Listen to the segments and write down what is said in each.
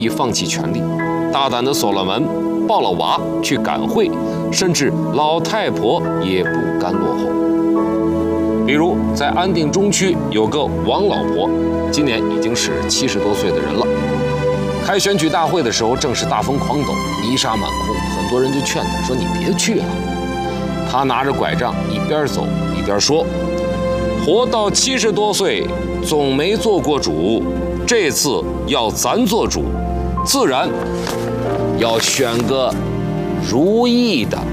意放弃权力，大胆地锁了门，抱了娃去赶会，甚至老太婆也不甘落后。比如在安定中区有个王老婆，今年已经是70多岁的人了。开选举大会的时候，正是大风狂抖，泥沙满空，很多人就劝她说：“你别去了。”她拿着拐杖一边走一边说：“活到70多岁，总没做过主，这次要咱做主，自然要选个如意的。”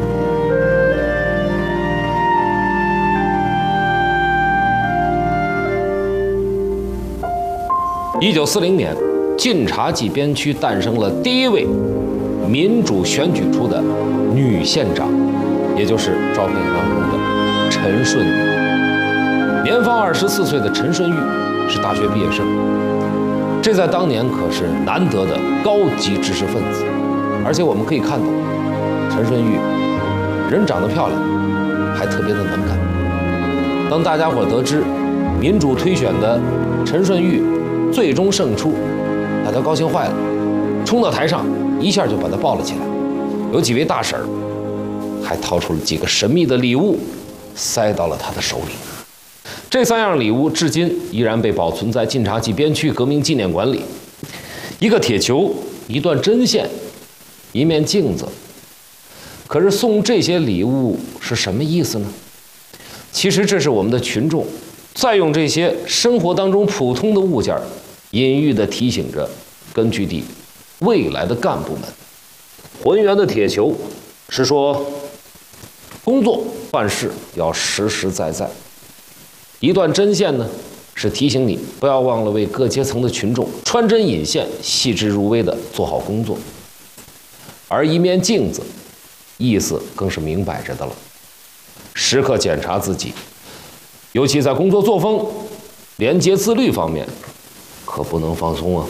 1940年，晋察冀边区诞生了第一位民主选举出的女县长，也就是照片当中的陈顺玉。年方24岁的陈顺玉是大学毕业生，这在当年可是难得的高级知识分子。而且我们可以看到，陈顺玉人长得漂亮，还特别的能干。当大家伙得知民主推选的陈顺玉最终胜出，大家高兴坏了，冲到台上一下就把他抱了起来。有几位大婶儿还掏出了几个神秘的礼物，塞到了他的手里。这3样礼物至今依然被保存在晋察冀边区革命纪念馆里：一个铁球，一段针线，一面镜子。可是送这些礼物是什么意思呢？其实这是我们的群众在用这些生活当中普通的物件，隐喻地提醒着根据地未来的干部们。浑圆的铁球是说工作办事要实实在在，一段针线呢是提醒你不要忘了为各阶层的群众穿针引线，细致入微地做好工作。而一面镜子，意思更是明摆着的了，时刻检查自己，尤其在工作作风、廉洁自律方面，可不能放松啊。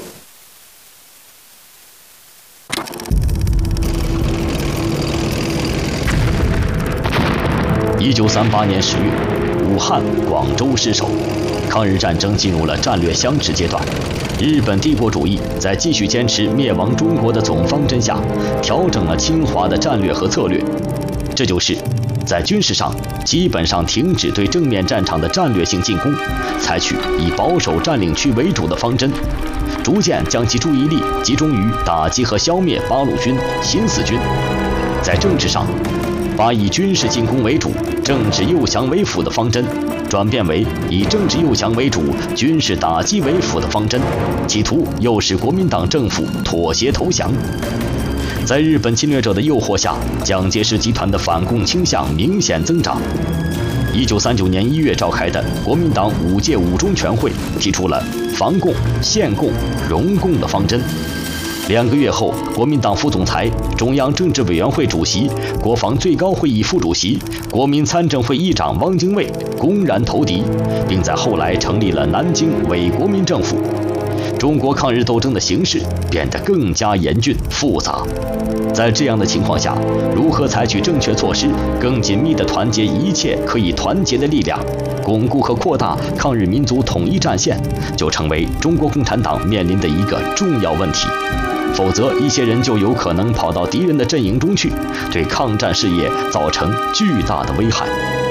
1938年10月，武汉、广州失守，抗日战争进入了战略相持阶段。日本帝国主义在继续坚持灭亡中国的总方针下，调整了侵华的战略和策略。这就是在军事上基本上停止对正面战场的战略性进攻，采取以保守占领区为主的方针，逐渐将其注意力集中于打击和消灭八路军、新四军。在政治上，把以军事进攻为主、政治诱降为辅的方针，转变为以政治诱降为主、军事打击为辅的方针，企图诱使国民党政府妥协投降。在日本侵略者的诱惑下，蒋介石集团的反共倾向明显增长。1939年1月召开的国民党5届5中全会提出了防共、限共、容共的方针。2个月后，国民党副总裁、中央政治委员会主席、国防最高会议副主席、国民参政会议长汪精卫公然投敌，并在后来成立了南京伪国民政府。中国抗日斗争的形势变得更加严峻复杂。在这样的情况下，如何采取正确措施，更紧密地团结一切可以团结的力量，巩固和扩大抗日民族统一战线，就成为中国共产党面临的一个重要问题。否则，一些人就有可能跑到敌人的阵营中去，对抗战事业造成巨大的危害。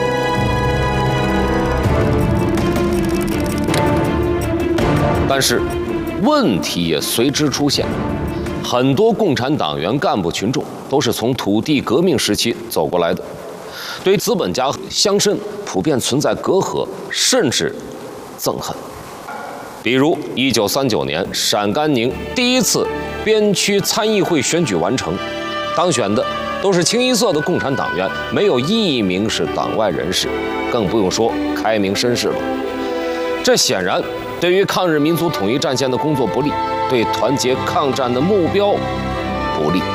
但是问题也随之出现，很多共产党员干部群众都是从土地革命时期走过来的，对资本家乡绅普遍存在隔阂，甚至憎恨。比如1939年陕甘宁第一次边区参议会选举完成，当选的都是清一色的共产党员，没有一名是党外人士，更不用说开明绅士了。这显然对于抗日民族统一战线的工作不利，对团结抗战的目标不利。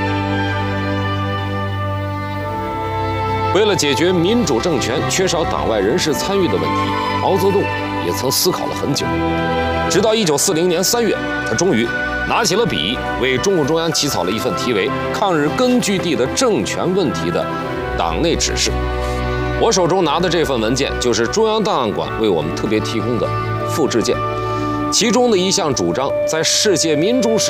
为了解决民主政权缺少党外人士参与的问题，毛泽东也曾思考了很久。直到1940年3月，他终于拿起了笔，为中共中央起草了一份题为《抗日根据地的政权问题》的党内指示。我手中拿的这份文件，就是中央档案馆为我们特别提供的复制件。 其中的一项主张，在世界民主史